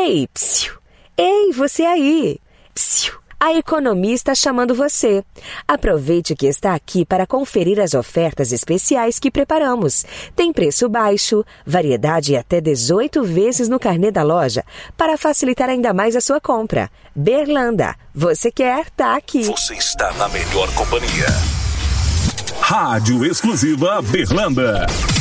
Ei, psiu! Ei, você aí! Psiu! A Economia está chamando você. Aproveite que está aqui para conferir as ofertas especiais que preparamos. Tem preço baixo, variedade e até 18 vezes no carnê da loja, para facilitar ainda mais a sua compra. Berlanda, você quer? Tá aqui. Você está na melhor companhia. Rádio Exclusiva Berlanda.